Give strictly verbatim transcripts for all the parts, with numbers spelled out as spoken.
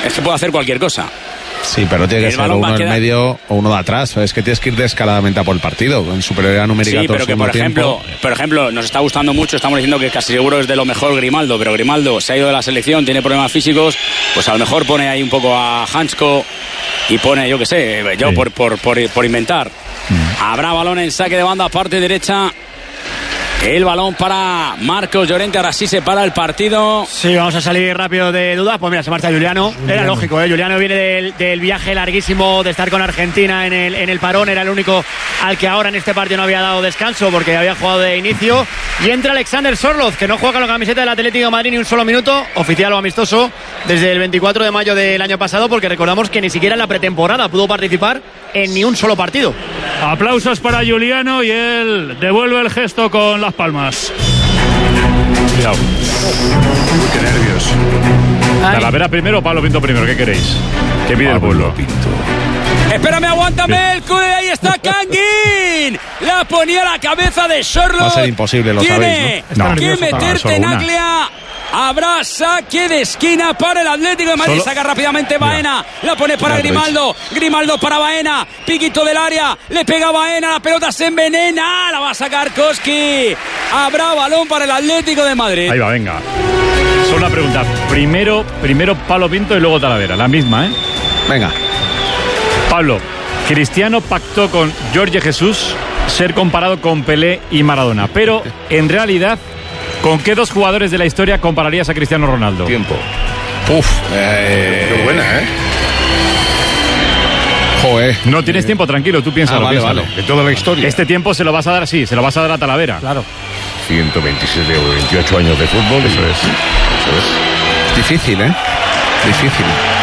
es que puede hacer cualquier cosa. Sí, pero tiene que ser uno en medio o uno de atrás. Es que tienes que ir descaradamente a por el partido, en superioridad numérica. Sí, todo pero que por ejemplo, por ejemplo, nos está gustando mucho, estamos diciendo que casi seguro es de lo mejor Grimaldo, pero Grimaldo se ha ido de la selección, tiene problemas físicos, pues a lo mejor pone ahí un poco a Hansko y pone, yo qué sé, yo sí. por, por, por, por inventar. Mm. Habrá balón en saque de banda, parte derecha. El balón para Marcos Llorente, ahora sí se para el partido. Sí, vamos a salir rápido de dudas. Pues mira, se marcha Juliano. Era lógico, ¿eh? Juliano viene del, del viaje larguísimo de estar con Argentina en el, en el parón. Era el único al que ahora en este partido no había dado descanso porque había jugado de inicio. Y entra Alexander Sorloz, que no juega con la camiseta del Atlético de Madrid ni un solo minuto. Oficial o amistoso desde el veinticuatro de mayo del año pasado, porque recordamos que ni siquiera en la pretemporada pudo participar en ni un solo partido. Aplausos para Juliano y él devuelve el gesto con las palmas. Cuidado. Uy, qué nervios. Talavera primero o Pablo Pinto primero, ¿qué queréis? ¿Qué pide el pueblo? Espérame, aguántame el cude, ahí está Kangin. La ponía a la cabeza de Sorloz. Va a ser imposible, lo Tiene sabéis, ¿no? que meterte en Aglia. Habrá saque de esquina para el Atlético de Madrid. Solo... Saca rápidamente Baena. La pone para Grimaldo. Grimaldo para Baena. Piquito del área. Le pega Baena. La pelota se envenena. La va a sacar Koski. Habrá balón para el Atlético de Madrid. Ahí va, venga. Solo una pregunta. Primero, primero Pablo Pinto y luego Talavera. La misma, ¿eh? Venga. Pablo, Cristiano pactó con Jorge Jesús ser comparado con Pelé y Maradona. Pero, en realidad, ¿con qué dos jugadores de la historia compararías a Cristiano Ronaldo? Tiempo. Uf, eh, qué buena, ¿eh? Joder. No tienes tiempo, tranquilo, tú piénsalo. Ah, vale, piénsalo. vale. De toda la historia. Este tiempo se lo vas a dar así, se lo vas a dar a Talavera. Claro. ciento veintisiete o veintiocho años de fútbol. Eso es. Eso es. Difícil, ¿eh? Difícil.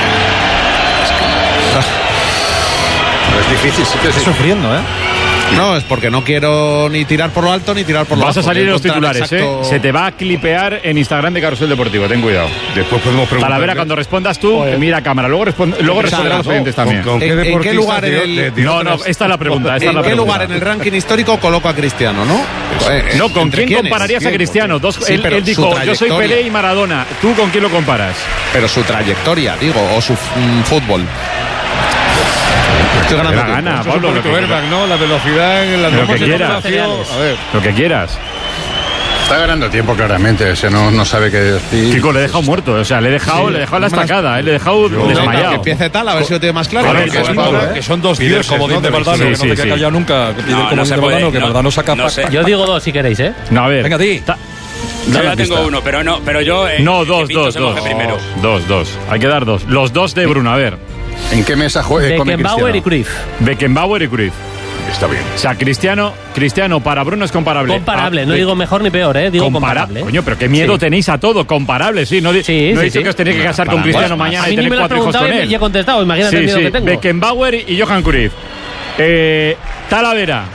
No es difícil, sí que Estoy sufriendo, ¿eh? No, es porque no quiero ni tirar por lo alto ni tirar por lo bajo. Vas a salir en los titulares, exacto... ¿eh? Se te va a clipear en Instagram de Carrusel Deportivo, ten cuidado. Después podemos preguntar. Talavera, cuando respondas tú, Oye. mira a cámara. Luego, responde, luego responderán los oyentes también. ¿Con, con qué ¿En, ¿En qué lugar en el... de, de no, no, esta es la pregunta. Esta ¿En es la qué pregunta. lugar en el ranking histórico coloco a Cristiano, no? Eh, no, ¿con quién compararías ¿Quién? a Cristiano? Dos, sí, él, él dijo, yo soy Pelé y Maradona. ¿Tú con quién lo comparas? Pero su trayectoria, digo, o su mm, fútbol. Estoy ganando la gana, Pablo. Lo que airbag, ¿no? La velocidad, la lo que quieras. A ver. Lo que quieras. Está ganando tiempo claramente, o sea, no, no sabe qué decir. Kiko, le he dejado muerto, o sea, le he dejado, sí, le he dejado la estacada, le he dejado yo, desmayado. Que empiece tal, a ver si lo tiene más claro. Claro, que, es Pablo, ¿eh? Que son dos diez, como dice Valdano, que no te queda callado nunca. Que piden como dice Valdano, que Valdano saca pasta. Yo digo dos si queréis, ¿eh? No, a ver. Venga, di. Yo ya tengo uno, pero no, pero yo. Eh, no, dos, dos, dos. Primero. Dos, dos. Hay que dar dos. Los dos de Bruno, a ver. ¿En qué mesa juega? Beckenbauer y Cruyff. Beckenbauer y Cruyff. Está bien. O sea, Cristiano, Cristiano para Bruno es comparable. Comparable, ah, no de, digo mejor ni peor, ¿eh? Digo compara comparable. Coño, pero qué miedo sí. tenéis a todo, comparable, sí. No, sí, no sí, he dicho sí. que os tenéis que casar para con Cristiano más. mañana a mí y tener me cuatro hijos con él. Y he contestado, imagínate sí, el miedo sí. que tengo. Beckenbauer y Johan Cruyff. Eh, Talavera.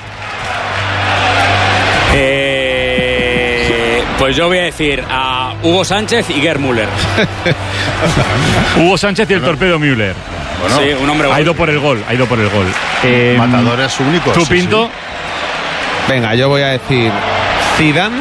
Eh, pues yo voy a decir a Hugo Sánchez y Gerd Müller. Hugo Sánchez y el torpedo Müller. Bueno, sí, un hombre ha ido por el gol, ha ido por el gol. Eh, Matadores únicos. ¿Tú, Pinto? Sí, sí. Venga, yo voy a decir Zidane.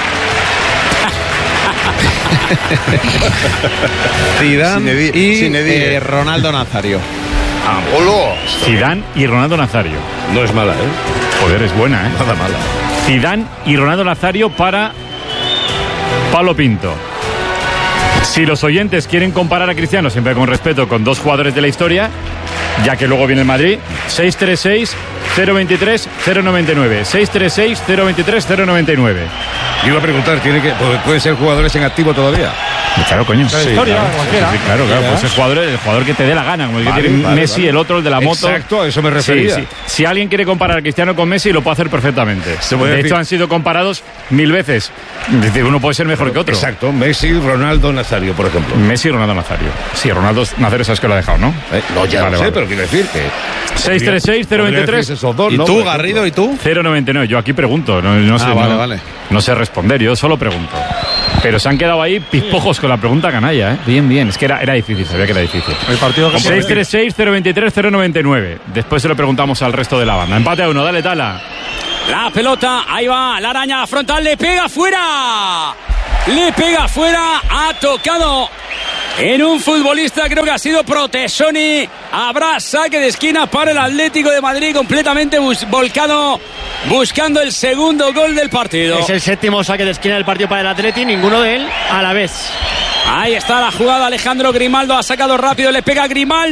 Zidane y eh, Ronaldo Nazario. Ah, bolo. Zidane y Ronaldo Nazario. No es mala, ¿eh? Joder, es buena, ¿eh? Nada mala. Zidane y Ronaldo Nazario para Pablo Pinto. Si los oyentes quieren comparar a Cristiano, siempre con respeto, con dos jugadores de la historia, ya que luego viene el Madrid, seis tres seis, cero veintitrés, cero noventa y nueve. seis tres seis, cero veintitrés, cero noventa y nueve. Yo iba a preguntar, ¿tiene que, ¿pueden ser jugadores en activo todavía? Claro, coño. La historia, sí, cualquiera. Sí, claro, claro. Pues el jugador, el jugador que te dé la gana, como vale, dice vale, Messi, vale. el otro, el de la moto. Exacto, a eso me refería. Sí, sí. Si alguien quiere comparar a Cristiano con Messi, lo puede hacer perfectamente. Se puede de decir... hecho, han sido comparados mil veces. Uno puede ser mejor que otro. Exacto, Messi, Ronaldo, Nazario, por ejemplo. Messi y Ronaldo Nazario. Sí, Ronaldo Nazario sabes que lo ha dejado, ¿no? Eh, no, ya vale, lo sé, vale. pero quiero decir que... seis tres seis, cero veintitrés. ¿Y ¿no? tú, Garrido, y tú? cero noventa y nueve. Yo aquí pregunto. No, no sé, ah, vale, no, vale. no sé responder, yo solo pregunto. Pero se han quedado ahí pispojos con la pregunta canalla, ¿eh? Bien, bien. Es que era, era difícil, sabía que era difícil. El partido que seis tres seis, cero veintitrés, cero noventa y nueve. Después se lo preguntamos al resto de la banda. Empate a uno, dale, Tala. La pelota, ahí va, la araña frontal, le pega fuera. Le pega fuera, ha tocado en un futbolista, creo que ha sido Protesoni. Habrá saque de esquina para el Atlético de Madrid, completamente bus- volcado, buscando el segundo gol del partido. Es el séptimo saque de esquina del partido para el Atleti, ninguno de él a la vez. Ahí está la jugada, Alejandro Grimaldo ha sacado rápido, le pega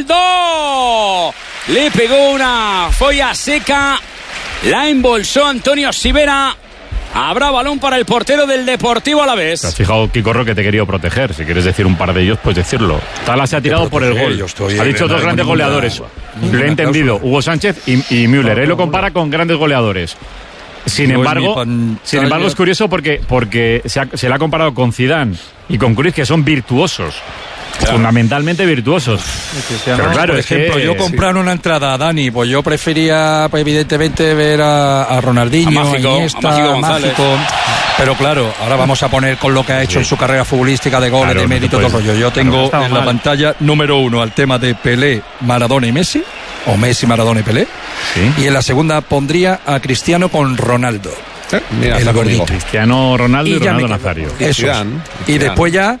Grimaldo. Le pegó una folla seca, la embolsó Antonio Sivera. Habrá balón para el portero del Deportivo Alavés. ¿Te has fijado, Kiko, que te he querido proteger? Si quieres decir un par de ellos, pues decirlo. Tala se ha tirado por el gol. Ha dicho dos grandes goleadores. Lo he entendido, Hugo Sánchez y, y Müller. Él lo compara con grandes goleadores. Sin embargo, sin embargo es curioso porque, porque se, ha, se le ha comparado con Zidane y con Cruyff, que son virtuosos. Claro. Fundamentalmente virtuosos. Pero claro, por ejemplo, que, yo comprar sí. una entrada a Dani, pues yo prefería, pues, evidentemente, ver a, a Ronaldinho, a Mágico, a Iniesta, a Mágico, Mágico. Pero claro, ahora vamos a poner con lo que ha hecho sí. en su carrera futbolística de goles, claro, de mérito, todo rollo. Yo tengo claro, en la mal. pantalla número uno al tema de Pelé, Maradona y Messi, o Messi, Maradona y Pelé. Sí. Y en la segunda pondría a Cristiano con Ronaldo. ¿Eh? Mira, el gordito. Cristiano Ronaldo y, y Ronaldo Nazario. Eso. Y después ya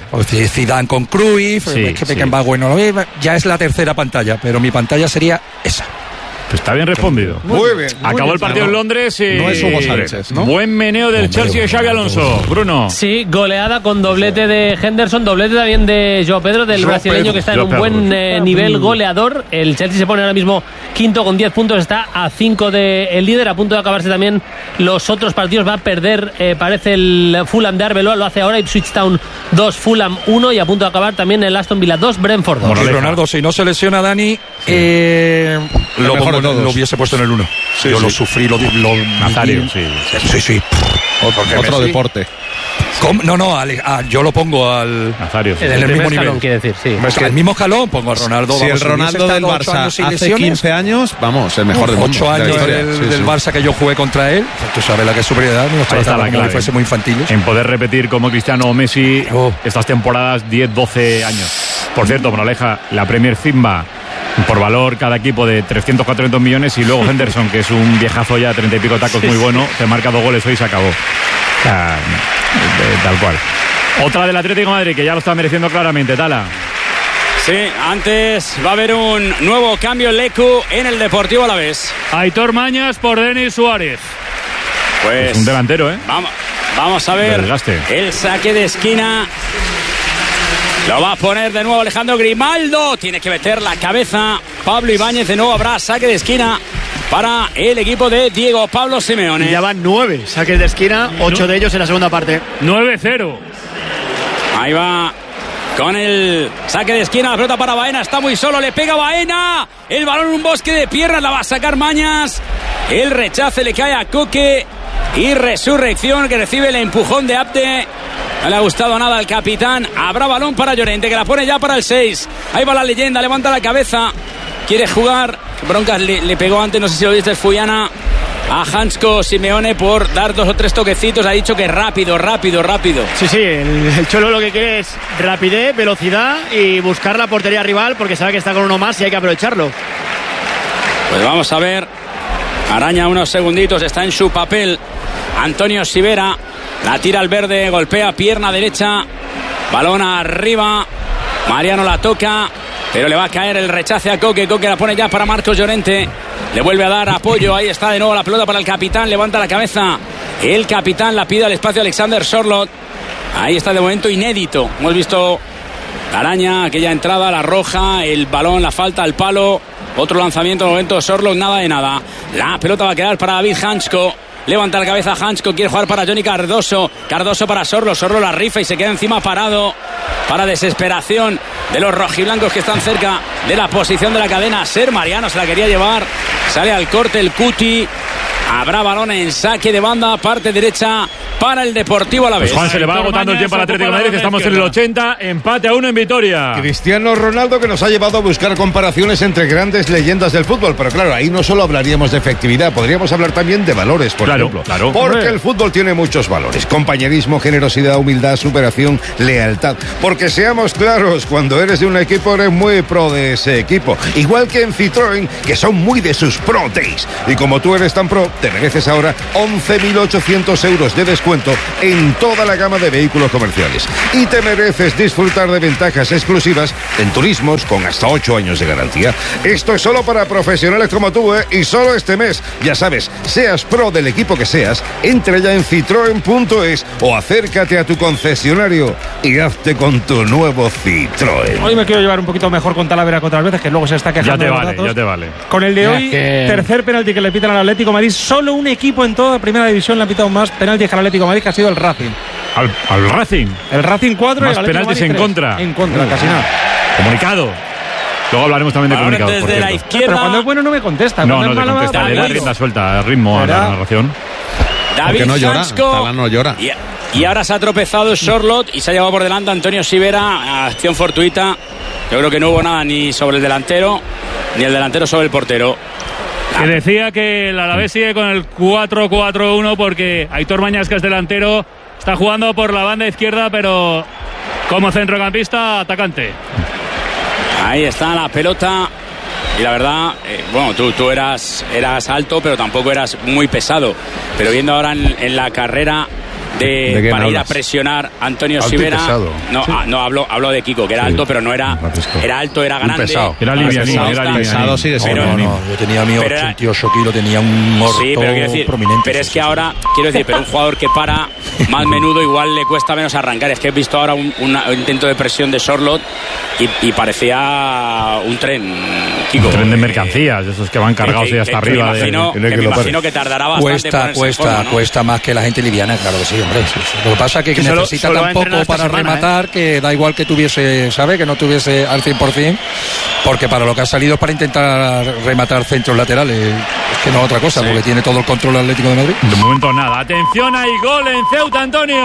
Zidane con Cruyff, sí, es que Beckenbauer sí. no lo ve, ya es la tercera pantalla, pero mi pantalla sería esa. Pues está bien respondido. Muy bien. Muy Acabó bien, el partido no, en Londres y... No es Hugo Sánchez, ¿no? Buen meneo del Hombre, Chelsea de Xabi Alonso. Bruno. Sí, goleada con doblete de Henderson, doblete también de João Pedro, del João brasileño Pedro. que está en João un Pedro. buen eh, nivel goleador. El Chelsea se pone ahora mismo quinto con diez puntos, está a cinco del líder, a punto de acabarse también los otros partidos. Va a perder, eh, parece, el Fulham de Arbeloa, lo hace ahora, Ipswich Town dos, Fulham uno, y a punto de acabar también el Aston Villa dos, Brentford dos. Y Ronaldo, si no se lesiona Dani, sí. eh, lo, pongo, lo hubiese puesto en el uno. Sí, Yo sí. lo sufrí, lo... lo Nazario, sí. Sí, sí. Otro, otro deporte. ¿Cómo? No, no, al, a, yo lo pongo al... Nazario. Sí. En el, el mismo nivel. Quiere decir, sí. Es que al mismo jalón pongo a Ronaldo. Si vamos, el Ronaldo del Barça hace quince años, vamos, el mejor del mundo. ocho años del, sí, del sí. Barça que yo jugué contra él. Tú sabes la que es superioridad. Ahí está la clave. Fuese muy infantiles. En poder repetir como Cristiano o Messi oh. estas temporadas diez, doce años. Por cierto, Moraleja, la Premier Zimba, por valor cada equipo de trescientos, cuatrocientos millones, y luego Henderson, que es un viejazo ya, treinta y pico tacos, muy bueno, te marca dos goles hoy y se acabó. O sea, tal cual. Otra del Atlético de Madrid, que ya lo está mereciendo claramente, Tala. Sí, antes va a haber un nuevo cambio en Lecu en el Deportivo Alavés. Aitor Mañas por Denis Suárez. Pues es un delantero, ¿eh? Vamos, vamos a ver el saque de esquina. Lo va a poner de nuevo Alejandro Grimaldo. Tiene que meter la cabeza Pablo Ibáñez. De nuevo habrá saque de esquina para el equipo de Diego Pablo Simeone. Y ya van nueve saques de esquina, ocho no. de ellos en la segunda parte. nueve cero. Ahí va con el saque de esquina. La pelota para Baena. Está muy solo. Le pega Baena. El balón en un bosque de piernas. La va a sacar Mañas. El rechace le cae a Coque. Y Resurrección, que recibe el empujón de Abde. No le ha gustado nada al capitán. Habrá balón para Llorente, que la pone ya para el seis. Ahí va la leyenda, levanta la cabeza. Quiere jugar. Broncas le, le pegó antes, no sé si lo viste, Fuyana, a Hansko Simeone por dar dos o tres toquecitos. Ha dicho que rápido, rápido, rápido. Sí, sí, el, el Cholo lo que quiere es rapidez, velocidad y buscar la portería rival, porque sabe que está con uno más y hay que aprovecharlo. Pues vamos a ver. Araña unos segunditos, está en su papel Antonio Sivera. La tira al verde, golpea pierna derecha, balón arriba, Mariano la toca, pero le va a caer el rechace a Coque. Coque la pone ya para Marcos Llorente, le vuelve a dar apoyo. Ahí está de nuevo la pelota para el capitán, levanta la cabeza el capitán, la pide al espacio Alexander Sorloth. Ahí está de momento inédito. Hemos visto Araña, aquella entrada, la roja, el balón, la falta al palo, otro lanzamiento de momento Sorloth, nada de nada. La pelota va a quedar para David Hansko. Levanta la cabeza Hansko, quiere jugar para Johnny Cardoso. Cardoso para Sorloth, Sorloth la rifa y se queda encima parado, para desesperación de los rojiblancos que están cerca de la posición de la cadena. Ser Mariano se la quería llevar, sale al corte el Cuti. Habrá balón en saque de banda, parte derecha para el Deportivo Alavés. Pues Juan, se le va agotando el tiempo al Atlético de Madrid. Estamos en el ochenta, empate a uno en Vitoria. Cristiano Ronaldo, que nos ha llevado a buscar comparaciones entre grandes leyendas del fútbol. Pero claro, ahí no solo hablaríamos de efectividad, podríamos hablar también de valores, por claro, ejemplo. Claro. Porque el fútbol tiene muchos valores: compañerismo, generosidad, humildad, superación, lealtad. Porque seamos claros, cuando eres de un equipo eres muy pro de ese equipo. Igual que en Citroën, que son muy de sus pro days. Y como tú eres tan pro, te mereces ahora once mil ochocientos euros de descuento en toda la gama de vehículos comerciales. Y te mereces disfrutar de ventajas exclusivas en turismos con hasta ocho años de garantía. Esto es solo para profesionales como tú, ¿eh? Y solo este mes. Ya sabes, seas pro del equipo que seas, entra ya en citroen punto es o acércate a tu concesionario y hazte con tu nuevo Citroën. Hoy me quiero llevar un poquito mejor con Talavera que otras veces, que luego se está quejando. Ya te de vale, datos. ya te vale. Con el de ya hoy, que... tercer penalti que le pitan al Atlético de Madrid. Solo un equipo en toda Primera División le ha pitado más penaltis que al Atlético de Madrid, que ha sido el Racing. ¿Al, al Racing? El Racing cuatro y el Atlético penaltis de Madrid en tres. contra. En contra, uh, casi nada. Comunicado. Luego hablaremos también de comunicados. Desde por la cierto. izquierda. Pero cuando es bueno no me contesta. No, no es te malo, contesta. va, Le da va, rienda suelta, ritmo a la narración. David Porque no llora, Hansko, Talán no llora. Y, y ahora se ha tropezado Sorloth y se ha llevado por delante Antonio Sivera. Acción fortuita. Yo creo que no hubo nada ni sobre el delantero, ni el delantero sobre el portero. Que decía que el Alavés sigue con el cuatro cuatro uno porque Aitor Mañas, que es delantero, está jugando por la banda izquierda, pero como centrocampista atacante. Ahí está la pelota. Y la verdad, eh, bueno, tú, tú eras, eras alto, pero tampoco eras muy pesado. Pero viendo ahora en, en la carrera de, ¿De para hablas? ir a presionar Antonio Alto y Sivera. pesado. No, Sí. ah, no hablo, hablo de Kiko, que era Sí. alto, pero no era. Era alto, era Muy grande. pesado. Era Era livianín, pesado, era está- livianín. Pesado sigue siendo. Pero- No, no, yo tenía mi pero era- ochenta y ocho kilos, tenía un orto Sí, pero quiero decir, prominente. pero es sí, que sí, ahora, quiero decir, pero un jugador que para más menudo igual le cuesta menos arrancar. Es que he visto ahora un, una- un intento de presión de Sorloth y, y parecía un tren, Kiko. Un tren de Eh, mercancías, esos que van cargados que- y hasta que- que arriba. me de- imagino, de- que de- me lo imagino que tardará bastante Cuesta, ponerse en cuesta, forma, ¿no? cuesta más que la gente liviana, claro que sí, hombre. Sí, sí. Lo que pasa es que, Que que solo- necesita solo va a tan entrenar poco esta para semana, rematar que da igual que tuviese, ¿sabe? Que no tuviese al cien por ciento, porque para lo que ha salido es para intentar rematar centros laterales. Es que no otra cosa, Sí. porque tiene todo el control el Atlético de Madrid. De momento nada. Atención, hay gol en Ceuta,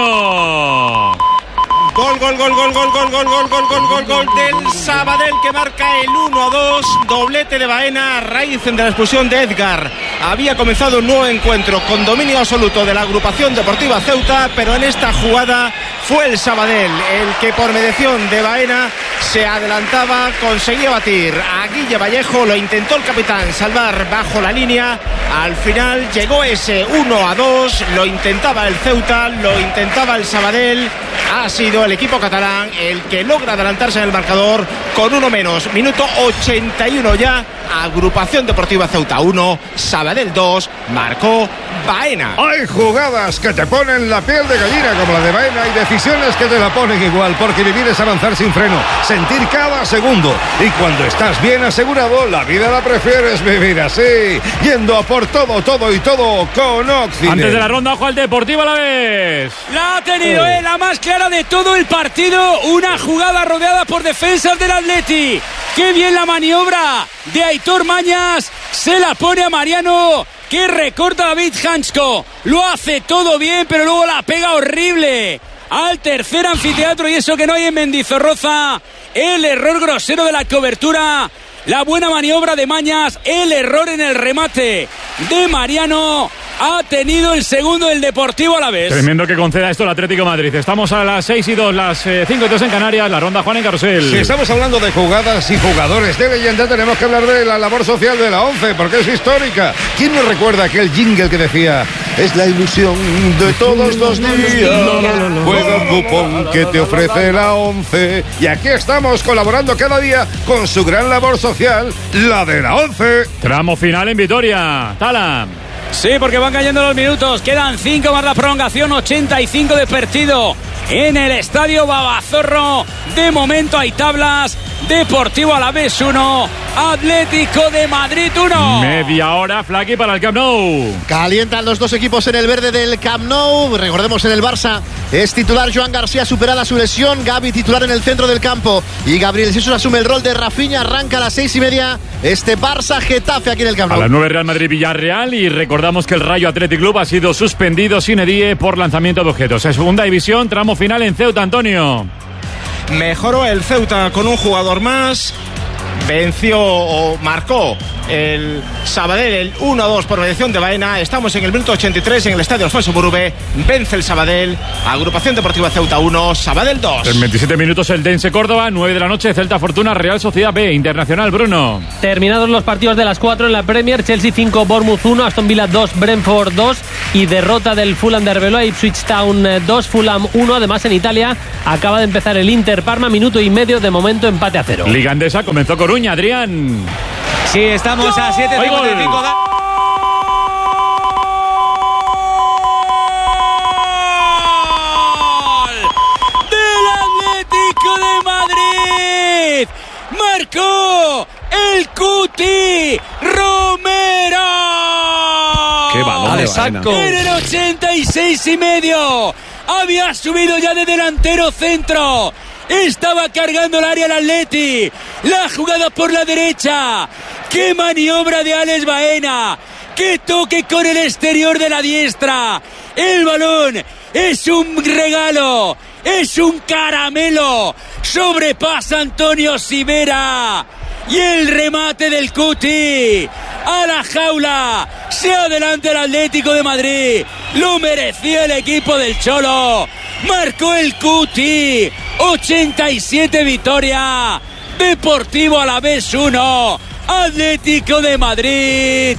Antonio. Gol, gol, gol, gol, gol, gol, gol, gol, gol, gol, gol, gol del Sabadell, que marca el uno a dos, doblete de Baena a raíz de la expulsión de Edgar. Había comenzado un nuevo encuentro con dominio absoluto de la agrupación deportiva Ceuta, pero en esta jugada fue el Sabadell el que por mediación de Baena se adelantaba, conseguía batir a Guille Vallejo, lo intentó el capitán salvar bajo la línea, al final llegó ese uno a dos, lo intentaba el Ceuta, lo intentaba el Sabadell, ha sido el equipo catalán el que logra adelantarse en el marcador con uno menos, minuto ochenta y uno ya, agrupación deportiva Ceuta uno, Sabadell dos, marcó Baena. Hay jugadas que te ponen la piel de gallina como la de Baena y decisiones que te la ponen igual, porque vivir es avanzar sin freno, sentir cada segundo, y cuando estás bien asegurado, la vida la prefieres vivir así, yendo a por todo, todo y todo con Occident. Antes de la ronda, ojo al Deportivo a la vez. La ha tenido, eh, la más clara de todo el partido. Una jugada rodeada por defensas del Atleti. Qué bien la maniobra de Aitor Mañas. Se la pone a Mariano, que recorta a David Hansko. Lo hace todo bien, pero luego la pega horrible al tercer anfiteatro, y eso que no hay en Mendizorroza. El error grosero de la cobertura, la buena maniobra de Mañas, el error en el remate de Mariano. Ha tenido el segundo del Deportivo Alavés. Tremendo que conceda esto el Atlético de Madrid. Estamos a las seis y dos, las eh, cinco y dos en Canarias. La ronda Juan en Carrusel. Si estamos hablando de jugadas y jugadores de leyenda, tenemos que hablar de la labor social de la ONCE, porque es histórica. ¿Quién nos recuerda aquel jingle que decía: es la ilusión de todos los días, juega un cupón que te ofrece la ONCE? Y aquí estamos colaborando cada día con su gran labor social, la de la ONCE. Tramo final en Vitoria. Tala. Sí, porque van cayendo los minutos. Quedan cinco más la prolongación, ochenta y cinco de partido en el Estadio Babazorro. De momento hay tablas. Deportivo Alavés uno, Atlético de Madrid uno. Media hora, Flaky, para el Camp Nou. Calientan los dos equipos en el verde del Camp Nou. Recordemos, en el Barça es titular Joan García, superada su lesión. Gavi titular en el centro del campo. Y Gabriel Jesús asume el rol de Rafinha. Arranca a las seis y media este Barça-Getafe aquí en el Camp Nou. A las nueve, Real Madrid-Villarreal. Y recordamos que el Rayo Athletic Club ha sido suspendido sin edie por lanzamiento de objetos. En segunda división, tramo final en Ceuta, Antonio. Mejoró el Ceuta con un jugador más. venció o marcó el Sabadell el uno a dos por mediación de Baena. Estamos en el minuto ochenta y tres en el estadio Alfonso Murube. Vence el Sabadell. Agrupación Deportiva Ceuta uno, Sabadell dos. En veintisiete minutos el Dense Córdoba, nueve de la noche, Celta Fortuna, Real Sociedad B, Internacional. Bruno. Terminados los partidos de las cuatro en la Premier, Chelsea cinco, Bournemouth uno, Aston Villa dos, Brentford dos y derrota del Fulham de Arbeloa, Ipswich Town dos, Fulham uno. Además en Italia acaba de empezar el Inter Parma, minuto y medio, de momento empate a cero. Liga Endesa comenzó Coruña, Adrián. Sí, estamos a siete cincuenta y cinco. Marcó el Cuti Romero. Qué balón de Baena. En el ochenta y seis y medio había subido ya de delantero centro. Estaba cargando el área el Atleti. La jugada por la derecha. Qué maniobra de Alex Baena. Qué toque con el exterior de la diestra. El balón es un regalo. Es un caramelo. Sobrepasa Antonio Sivera. Y el remate del Cuti a la jaula. Se adelanta el Atlético de Madrid. Lo merecía el equipo del Cholo. Marcó el Cuti. ochenta y siete victoria. Deportivo Alavés uno. Atlético de Madrid.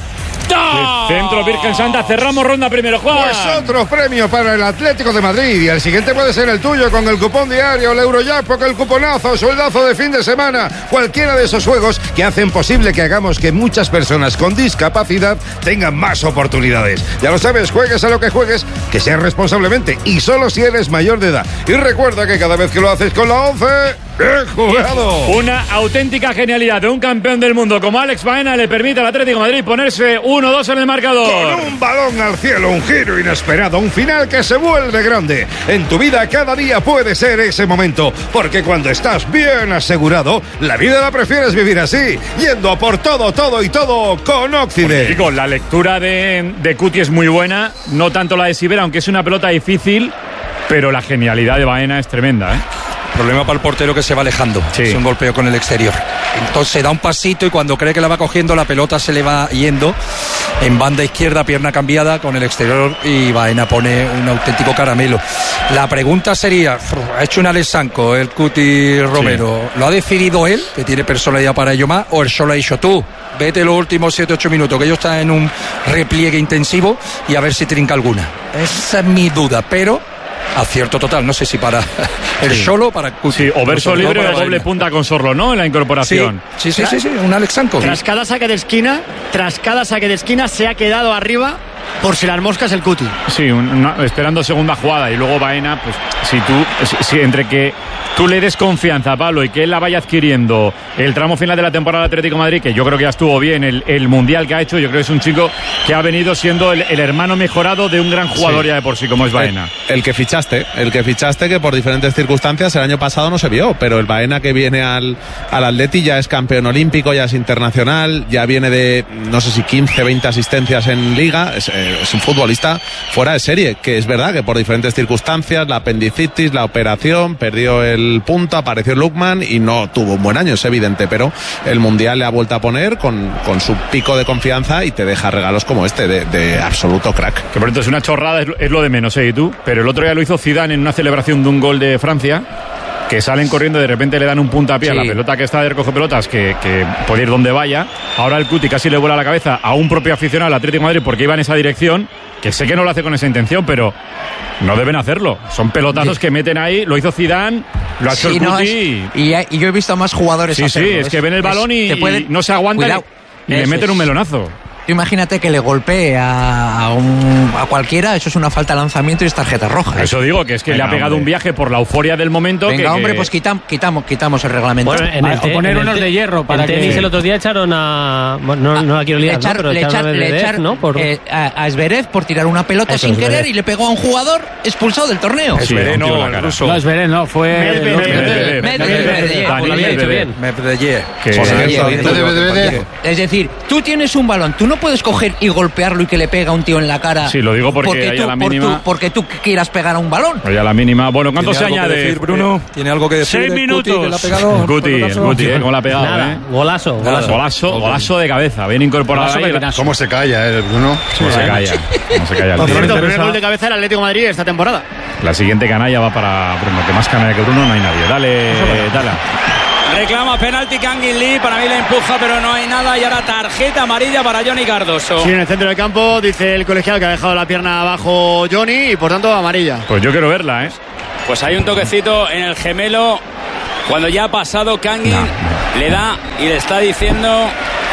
El Centro Virgen Santa, cerramos ronda primero, Juan. Pues otro premio para el Atlético de Madrid. Y el siguiente puede ser el tuyo con el cupón diario, el Eurojackpot, el cuponazo, sueldazo de fin de semana. Cualquiera de esos juegos que hacen posible que hagamos que muchas personas con discapacidad tengan más oportunidades. Ya lo sabes, juegues a lo que juegues, que seas responsablemente y solo si eres mayor de edad. Y recuerda que cada vez que lo haces con la once, ¡he jugado! Una auténtica genialidad de un campeón del mundo como Alex Baena le permite al Atlético de Madrid ponerse uno dos en el marcador. Con un balón al cielo, un giro inesperado, un final que se vuelve grande. En tu vida cada día puede ser ese momento, porque cuando estás bien asegurado, la vida la prefieres vivir así, yendo a por todo, todo y todo con Occident. Digo, la lectura de, de Cuti es muy buena, no tanto la de Sivera, aunque es una pelota difícil, pero la genialidad de Baena es tremenda, ¿eh? Problema para el portero que se va alejando. Sí. Es un golpeo con el exterior. Entonces da un pasito y cuando cree que la va cogiendo, la pelota se le va yendo en banda izquierda, pierna cambiada con el exterior, y Baena pone un auténtico caramelo. La pregunta sería, ¿ha hecho un Alex Sanco el Cuti Romero? Sí. ¿Lo ha decidido él, que tiene personalidad para ello más, o él solo ha dicho tú? Vete los últimos siete ocho minutos, que ellos están en un repliegue intensivo, y a ver si trinca alguna. Esa es mi duda, pero acierto total, no sé si para el sí. Solo para Cuti. Sí, o verso libre o doble punta con Sorlo, ¿no? En la incorporación. Sí, sí, sí, sí, sí, un Alex Sanco. Tras cada saque de esquina, tras cada saque de esquina se ha quedado arriba por si las moscas el Cuti. Sí, una, esperando segunda jugada, y luego Baena, pues si tú, si, si entre que tú le des confianza a Pablo y que él la vaya adquiriendo el tramo final de la temporada del Atlético de Madrid, que yo creo que ya estuvo bien, el, el mundial que ha hecho, yo creo que es un chico que ha venido siendo el, el hermano mejorado de un gran jugador sí. ya de por sí, como es Baena. El, el que fichaste, el que fichaste que por diferentes circunstancias el año pasado no se vio, pero el Baena que viene al, al Atleti ya es campeón olímpico, ya es internacional, ya viene de, no sé si quince, veinte asistencias en Liga, es, es un futbolista fuera de serie, que es verdad que por diferentes circunstancias, la apendicitis, la operación, perdió el punto, apareció Lukman y no tuvo un buen año, es evidente, pero el Mundial le ha vuelto a poner con, con su pico de confianza y te deja regalos como este de, de absoluto crack. Que por cierto es una chorrada, es, es lo de menos, ¿eh? ¿Y tú? Pero el otro día lo hizo Zidane en una celebración de un gol de Francia, que salen corriendo y de repente le dan un puntapié sí. a la pelota que está de recoge pelotas, que, que puede ir donde vaya. Ahora el Cuti casi le vuela la cabeza a un propio aficionado al Atlético de Madrid porque iba en esa dirección, que sé que no lo hace con esa intención, pero no deben hacerlo. Son pelotazos sí. que meten ahí, lo hizo Zidane, lo ha hecho sí, el no, Cuti. Es, y, y yo he visto a más jugadores sí, hacerlo. Sí, es, es que ven el balón y, pueden, y no se aguantan y, y le meten es. un melonazo. Imagínate que le golpee a, a, un, a cualquiera, eso es una falta de lanzamiento y es tarjeta roja. Eso digo, que es que Venga, le ha pegado hombre. un viaje por la euforia del momento. Venga, que, hombre, que... pues quitam, quitamos, quitamos el reglamento. Bueno, en el, o poner unos de hierro para que... tenis el otro día echaron a... Bueno, no, no la quiero liar, echar, ¿no? Pero le echaron echar, a le echar, ¿no? Por... eh, a, a Zverev por tirar una pelota eso, sin querer Zverev. Y le pegó a un jugador expulsado del torneo. Sí, Zverev no, el ruso. No, Zverev no, fue... Medvedev. Es decir, tú tienes un balón, tú no puedes coger y golpearlo y que le pega a un tío en la cara. Sí, lo digo porque, porque hay tú, a la mínima. Por tú, porque tú quieras pegar a un balón. Hay a la mínima. Bueno, ¿cuánto se añade? Decir, Bruno? ¿Tiene algo que decir? Seis minutos. Guti, que le ha pegado, el Guti, el Guti, ¿eh? ¿Cómo le ha pegado? Nada, ¿eh? Golazo, golazo. Golazo, golazo de cabeza. Bien incorporado. Ahí. ¿Cómo se calla, eh, Bruno? ¿Cómo se calla? ¿Cómo se calla? El primer gol de cabeza del Atlético de Madrid esta temporada. La siguiente canalla va para Bruno, que más canalla que Bruno no hay nadie. Dale, dale. Reclama penalti Kangin Lee, para mí le empuja, pero no hay nada. Y ahora tarjeta amarilla para Johnny Cardoso. Sí, en el centro del campo dice el colegiado que ha dejado la pierna abajo Johnny y por tanto amarilla. Pues yo quiero verla, ¿eh? Pues hay un toquecito en el gemelo. Cuando ya ha pasado Kangin, no, no, le da y le está diciendo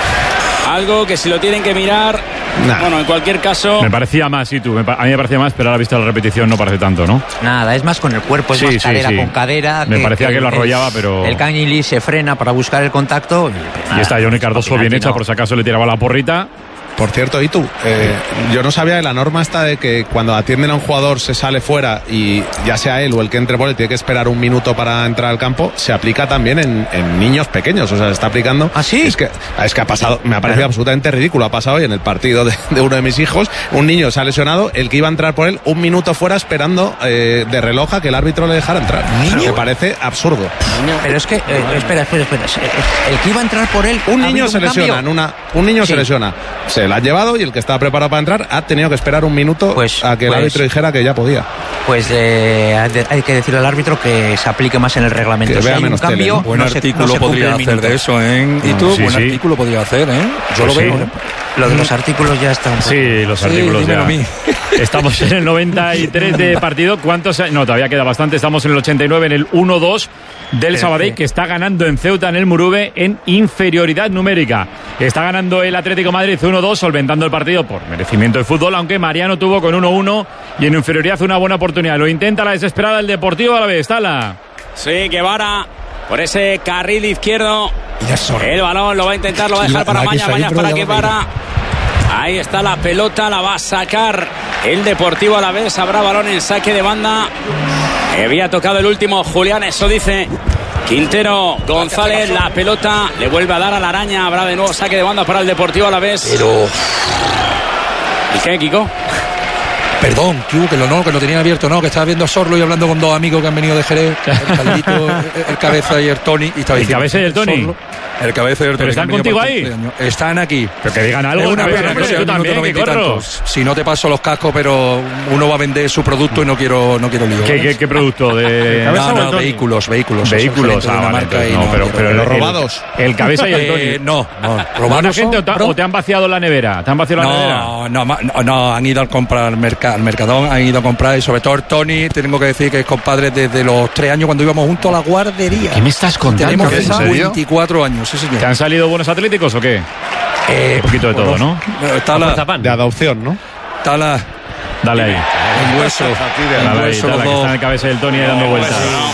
algo que si lo tienen que mirar. Nah. Bueno, en cualquier caso. Me parecía más, sí, tú. A mí me parecía más, pero ahora visto la repetición no parece tanto, ¿no? Nada, es más con el cuerpo, es sí, más sí, cadera sí. con cadera. Me que, parecía que, que lo arrollaba, el, pero. El Kangin Lee se frena para buscar el contacto. Y, pues, y está Johnny Cardoso bien hecha, no. por si acaso le tiraba la porrita. Por cierto, Itu, eh, yo no sabía de la norma esta de que cuando atienden a un jugador se sale fuera y ya sea él o el que entre por él tiene que esperar un minuto para entrar al campo, se aplica también en, en niños pequeños, o sea, se está aplicando. ¿Ah, sí? Es que, es que ha pasado, me ha parecido claro. absolutamente ridículo, ha pasado hoy en el partido de, de uno de mis hijos, un niño se ha lesionado, el que iba a entrar por él un minuto fuera esperando eh, de reloj a que el árbitro le dejara entrar. ¿Niño? Me parece absurdo. Pero es que, eh, espera, espera, espera, el que iba a entrar por él... Un niño se lesiona, en una, un niño sí. se lesiona, se la ha llevado y el que estaba preparado para entrar ha tenido que esperar un minuto pues, a que el pues, árbitro dijera que ya podía. Pues eh, hay que decirle al árbitro que se aplique más en el reglamento. Que si vea hay menos un cambio, tele. Buen no artículo se, no podría hacer de eso, ¿eh? ¿Y tú? Sí, Buen sí. artículo podría hacer, ¿eh? Yo pues lo sí. veo. Lo de los artículos ya está un poco. Sí, los artículos sí, ya. A mí. Estamos en el noventa y tres de partido. ¿Cuántos? No, todavía queda bastante. Estamos en el ochenta y nueve, en el uno dos del sí, Sabadell, sí. que está ganando en Ceuta, en el Murube, en inferioridad numérica. Está ganando el Atlético Madrid uno dos, solventando el partido por merecimiento de fútbol, aunque Mariano tuvo con uno uno y en inferioridad una buena oportunidad. Lo intenta la desesperada el Deportivo Alavés. Tala. Sí, Guevara por ese carril izquierdo. El balón lo va a intentar, lo va a dejar para Mañas. Mañas para Guevara. Ahí está la pelota, la va a sacar el Deportivo Alavés. Habrá balón en saque de banda. Había tocado el último Julián, eso dice Quintero. González, la pelota le vuelve a dar a la araña. Habrá de nuevo saque de banda para el Deportivo Alavés. Pero... ¿Y qué, Kiko? Perdón, que lo no, que lo tenían abierto, no, que estaba viendo a Sorlo y hablando con dos amigos que han venido de Jerez, el Caldito, el, el Cabeza y el Tony. Y estaba ¿El Cabeza y el Tony? Sorlo, el Cabeza y el Tony. ¿Pero están contigo ahí? Están aquí. Pero que digan algo. Una pena, que tú también, que corro. Si no te paso los cascos, pero uno va a vender su producto y no quiero no quiero lío. ¿Qué, qué, qué producto? De... no, no, vehículos, vehículos. Vehículos, ah, vale, marca no, no, pero, pero, pero los robados. El Cabeza y el Tony. Eh, no, no. ¿Robados gente o te, o te han vaciado la nevera? ¿Te han vaciado la no, nevera? No, no, no, han ido a comprar al, merc al Mercadón, han ido a comprar, y sobre todo el Tony, tengo que decir que es compadre desde los tres años cuando íbamos juntos a la guardería. ¿Qué me estás contando? Tenemos veinticuatro años, sí señor. ¿Te han salido buenos atléticos o qué? Eh, Un poquito de todo, ¿no? Está la, de adopción, ¿no? Está la... Dale ahí. El hueso. Dale ahí, dale, que está en el cabeza del Tony dando vueltas.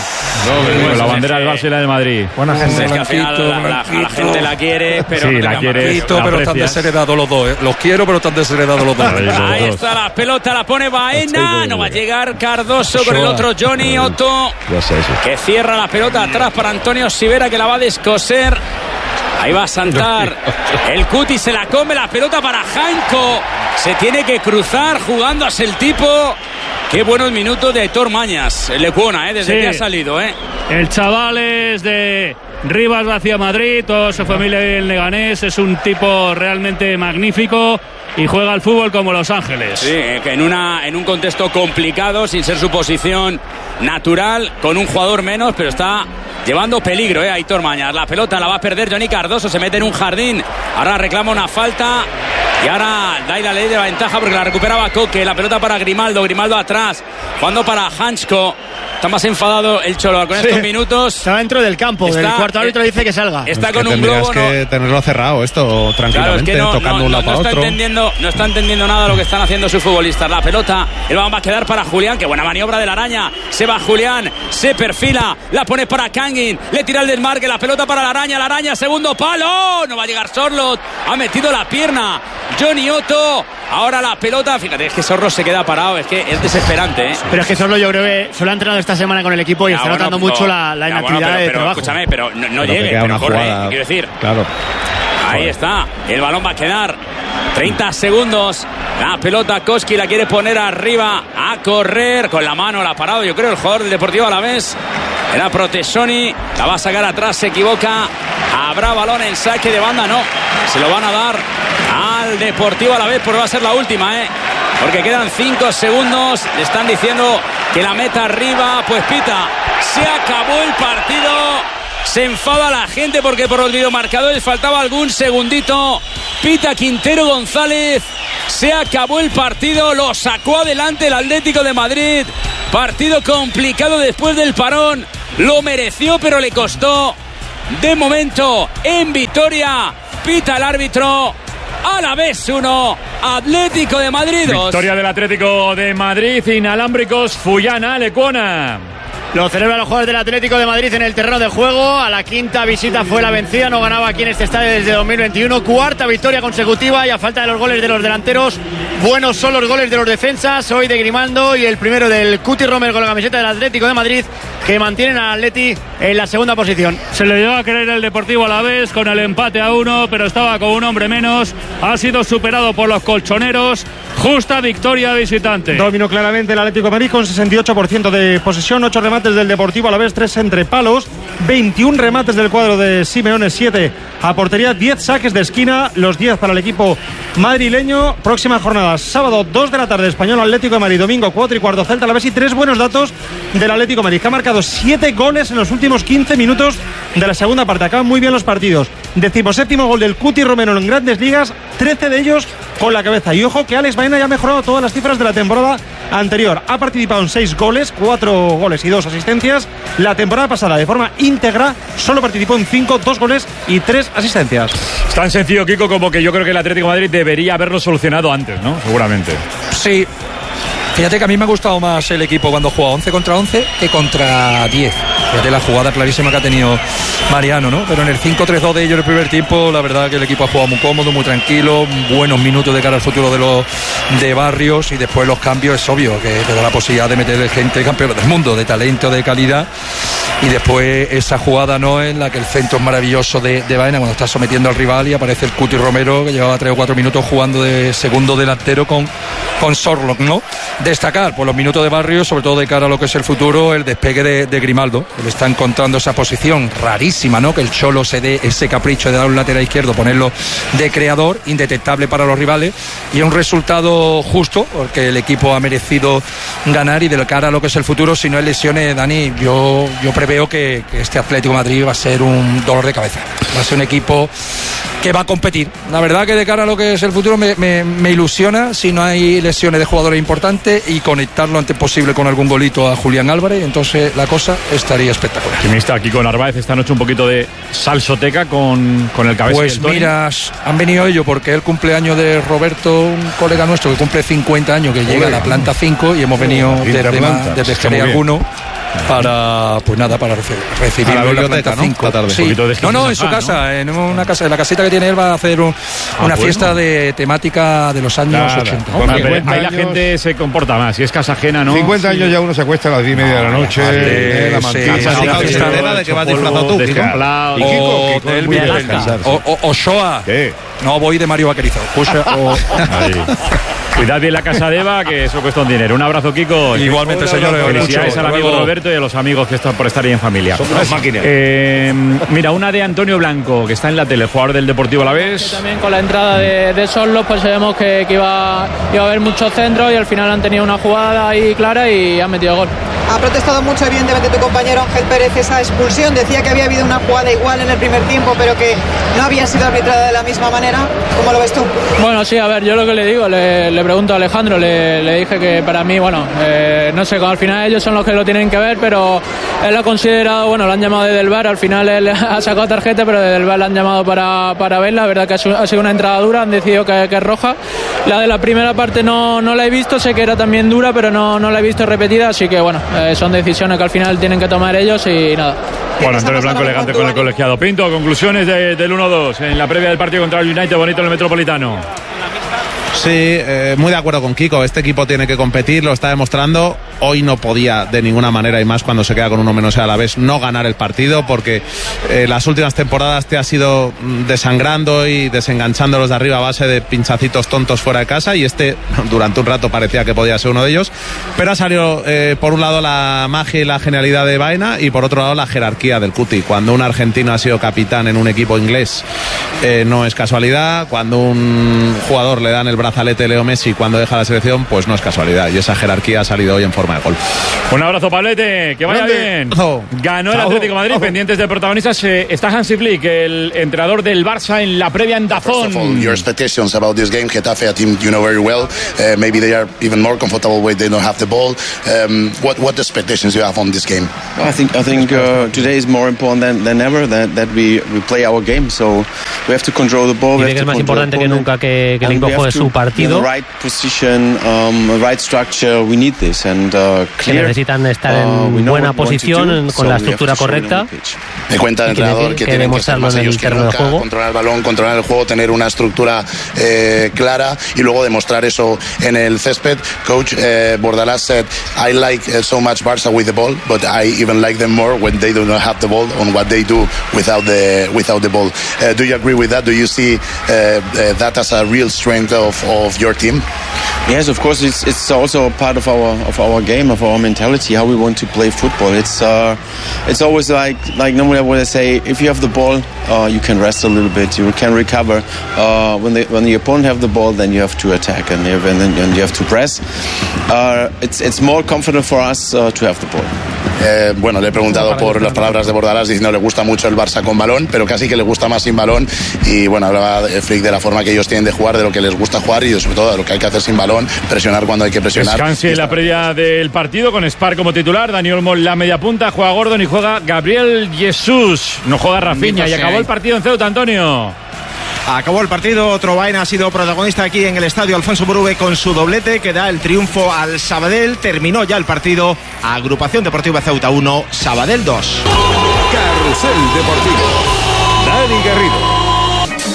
No, con la bandera del Barça y la del Madrid. Buena gente. Es que al final la, la, la gente la quiere, pero sí, no la quiere, pero aprecias. Están desheredados los dos, ¿eh? Los quiero, pero están desheredados los dos. Ahí, ahí está la pelota, la pone Baena. No va a llegar Cardoso con el otro Johnny Otto, que cierra la pelota atrás para Antonio Sivera, que la va a descoser. Ahí va a saltar el Cuti, se la come la pelota para Janko. Se tiene que cruzar jugándose el tipo. Qué buenos minutos de Aitor Mañas, el Lecuona, ¿eh? Desde sí. que ha salido, ¿eh? El chaval es de Rivas hacia Madrid, toda su familia en Leganés, es un tipo realmente magnífico y juega al fútbol como Los Ángeles. Sí, que en, una, en un contexto complicado, sin ser su posición natural, con un jugador menos, pero está llevando peligro, ¿eh? Aitor Mañas. La pelota la va a perder Johnny Cardoso, se mete en un jardín, ahora reclama una falta. Y ahora da la ley de la ventaja porque la recuperaba Coque. La pelota para Grimaldo, Grimaldo atrás, jugando para Hansko. Está más enfadado el Cholo con sí, estos minutos. Está dentro del campo, está, el cuarto árbitro eh, dice que salga. Está es con que un globo. Tendrías que no, tenerlo cerrado esto tranquilamente, claro, es que no, tocando no, un lado no, no para está otro. Entendiendo, no está entendiendo nada lo que están haciendo sus futbolistas. La pelota, el balón va a quedar para Julián. Qué buena maniobra de la araña. Se va Julián, se perfila, la pone para Kangin, le tira el desmarque, la pelota para la araña, la araña, segundo palo. No va a llegar Sorlot, ha metido la pierna Johnny Otto. Ahora la pelota, fíjate, es que Sorlo se queda parado, es que es desesperante, ¿eh? Pero es que Sorlo yo creo que solo ha entrenado esta semana con el equipo y ya, está bueno, notando no, mucho la, la inactividad bueno, pero, de pero, trabajo. Escúchame, pero no, no pero llegue, pero corre, jugada, quiero decir. Claro. Ahí Joder. está, el balón va a quedar treinta segundos. La pelota Koski la quiere poner arriba a correr. Con la mano la ha parado, yo creo, el jugador del Deportivo Alavés. Era Protesoni. La va a sacar atrás, se equivoca. Habrá balón en saque de banda, no. Se lo van a dar al Deportivo Alavés, porque va a ser la última, ¿eh? Porque quedan cinco segundos. Le están diciendo que la meta arriba. Pues pita. Se acabó el partido. Se enfada la gente porque por los videomarcadores faltaba algún segundito. Pita Quintero González. Se acabó el partido. Lo sacó adelante el Atlético de Madrid. Partido complicado después del parón. Lo mereció, pero le costó. De momento, en victoria, pita el árbitro. Alavés uno, Atlético de Madrid dos. Victoria del Atlético de Madrid. Inalámbricos, Fullana, Lecuona. Lo celebran los jugadores del Atlético de Madrid en el terreno de juego. A la quinta visita fue la vencida. No ganaba aquí en este estadio desde dos mil veintiuno. Cuarta victoria consecutiva y a falta de los goles de los delanteros, buenos son los goles de los defensas. Hoy de Grimaldo y el primero del Cuti Romero con la camiseta del Atlético de Madrid, que mantienen al Atleti en la segunda posición. Se le dio a creer el Deportivo Alavés con el empate a uno, pero estaba con un hombre menos. Ha sido superado por los colchoneros. Justa victoria visitante. Dominó claramente el Atlético de Madrid con sesenta y ocho por ciento de posesión, ocho remates del Deportivo Alavés, tres entre palos, veintiún remates del cuadro de Simeone, siete a portería, diez saques de esquina, los diez para el equipo madrileño. Próxima jornada, sábado dos de la tarde, Español Atlético de Madrid, domingo cuatro y cuarto Celta Alavés. Y tres buenos datos del Atlético de Madrid, que ha marcado siete goles en los últimos quince minutos de la segunda parte. Acaban muy bien los partidos. Decimoséptimo gol del Cuti Romero en Grandes Ligas, trece de ellos con la cabeza. Y ojo que Alex Baena ya ha mejorado todas las cifras de la temporada anterior. Ha participado en seis goles, cuatro goles y dos asistencias. La temporada pasada, de forma íntegra, solo participó en cinco, dos goles y tres asistencias. Es tan sencillo, Kiko, como que yo creo que el Atlético de Madrid debería haberlo solucionado antes, ¿no? Seguramente. Sí. Fíjate que a mí me ha gustado más el equipo cuando juega once contra once que contra diez. Fíjate la jugada clarísima que ha tenido Mariano, ¿no? Pero en el cinco tres dos de ellos en el primer tiempo, la verdad que el equipo ha jugado muy cómodo, muy tranquilo, buenos minutos de cara al futuro de los de Barrios, y después los cambios es obvio que te da la posibilidad de meter gente campeón del mundo, de talento, de calidad. Y después esa jugada, ¿no?, en la que el centro es maravilloso de, de Baena cuando está sometiendo al rival y aparece el Cuti Romero, que llevaba tres o cuatro minutos jugando de segundo delantero con, con Sorlock, ¿no? Destacar por los minutos de Barrios, sobre todo de cara a lo que es el futuro, el despegue de, de Grimaldo, que le está encontrando esa posición rarísima, ¿no? Que el Cholo se dé ese capricho de dar un lateral izquierdo, ponerlo de creador, indetectable para los rivales, y un resultado justo, porque el equipo ha merecido ganar. Y de cara a lo que es el futuro, si no hay lesiones, Dani, yo, yo preveo que, que este Atlético de Madrid va a ser un dolor de cabeza, va a ser un equipo que va a competir. La verdad que de cara a lo que es el futuro me, me, me ilusiona, si no hay lesiones de jugadores importantes, y conectarlo lo antes posible con algún golito a Julián Álvarez, entonces la cosa estaría espectacular. Optimista aquí con Narváez esta noche, un poquito de salsoteca con, con el cabeza. Pues mira, han venido ellos porque es el cumpleaños de Roberto, un colega nuestro que cumple cincuenta años, que llega a la planta cinco, y hemos venido oh, desde, más, desde Jerez alguno para, pues nada, para recibirlo la en la planta ¿no? cinco. La sí. No, no, en su casa, ¿no? En una casa, en la casita que tiene él va a hacer un, ah, una bueno. fiesta de temática de los años claro. ochenta. Bueno, ahí la gente se comporta más, si es casa ajena, ¿no? cincuenta sí. años ya uno se acuesta a las diez y media de la noche, eh, la mantilla, de que vas disfrazado tú, y Kiko, o Ochoa. No, voy de Mario Vaquerizo. Cuidad bien la casa de Eva, que eso cuesta un dinero. Un abrazo, Kiko. Igualmente, señores. Felicidades al amigo Roberto y a los amigos que están por estar ahí en familia. Son unas máquinas. Eh, mira, una de Antonio Blanco, que está en la tele, jugador del Deportivo Alavés. También con la entrada de, de Sorlock, pues sabemos que, que iba, iba a haber muchos centros, y al final han tenido una jugada ahí clara y han metido gol. Ha protestado mucho, evidentemente, tu compañero Ángel Pérez esa expulsión. Decía que había habido una jugada igual en el primer tiempo, pero que no había sido arbitrada de la misma manera. ¿Cómo lo ves tú? Bueno, sí, a ver, yo lo que le digo, le, le pregunto a Alejandro, le, le dije que para mí, bueno, eh, no sé, al final ellos son los que lo tienen que ver, pero él lo ha considerado, bueno, lo han llamado desde el V A R, al final él ha sacado tarjeta, pero desde el V A R le han llamado para, para verla. La verdad que ha sido una entrada dura, han decidido que, que es roja. La de la primera parte no, no la he visto, sé que era también dura, pero no, no la he visto repetida, así que bueno, eh, son decisiones que al final tienen que tomar ellos y nada. Bueno, Antonio Blanco elegante con el colegiado. Pinto, conclusiones de, del uno dos en la previa del partido contra el United, bonito en el Metropolitano. Sí, eh, muy de acuerdo con Kiko. Este equipo tiene que competir, lo está demostrando. Hoy no podía de ninguna manera, y más cuando se queda con uno menos a la vez, no ganar el partido, porque eh, las últimas temporadas te has ido desangrando y desenganchando los de arriba a base de pinchacitos tontos fuera de casa, y este durante un rato parecía que podía ser uno de ellos. Pero ha salido eh, por un lado la magia y la genialidad de Baena, y por otro lado la jerarquía del Cuti. Cuando un argentino ha sido capitán en un equipo inglés, eh, no es casualidad. Cuando un jugador le dan el brazalete Leo Messi cuando deja la selección, pues no es casualidad, y esa jerarquía ha salido hoy en forma de gol. Un abrazo, Pablete, que vaya bien. Oh. Ganó el Chao. Atlético de Madrid. Oh. Pendientes de protagonistas eh, está Hansi Flick, el entrenador del Barça, en la previa en Dazón. First of all, your expectations about this game. Getafe, a team you know very well. Uh, maybe they are even more comfortable when they don't have the ball. Um, what what expectations you have on this game? I think I think uh, today is more important than, than ever that, that we, we play our game. So we have to control the ball. Dice que es más importante que nunca que, que el equipo juegue su partido. Right position, um, right structure. We need this and uh, que clear. necesitan estar en buena posición, con la estructura correcta. Me cuenta el entrenador que, que tienen que ser más ellos que nunca, controlar el balón, controlar el juego, tener una estructura eh, clara y luego demostrar eso en el césped. Coach eh, Bordalás said, I like uh, so much Barça with the ball, but I even like them more when they do not have the ball, on what they do without the without the ball. Uh, do you agree with that? Do you see uh, uh, that as a real strength of, of your team? Yes, of course. It's it's also part of our of our game, of our mentality, how we want to play football. It's uh, it's always like like normally what I say. If you have the ball, uh, you can rest a little bit. You can recover. Uh, when the when the opponent have the ball, then you have to attack and you have, and, then, and you have to press. Uh, it's it's more comfortable for us uh, to have the ball. Eh, bueno, le he preguntado por las palabras de Bordalás, diciendo le gusta mucho el Barça con balón, pero casi que le gusta más sin balón. Y bueno, hablaba Flick de la forma que ellos tienen de jugar, de lo que les gusta jugar y sobre todo de lo que hay que hacer sin balón, presionar cuando hay que presionar. Descanse en la previa del partido con Spar como titular, Dani Olmo la media punta, juega Gordon y juega Gabriel Jesús, no juega Rafinha. Y acabó el partido en Ceuta, Antonio. Acabó el partido, otro Baena ha sido protagonista aquí en el estadio Alfonso Murube con su doblete que da el triunfo al Sabadell. Terminó ya el partido, Agrupación Deportiva Ceuta uno, Sabadell dos. Carrusel Deportivo. Dani Garrido.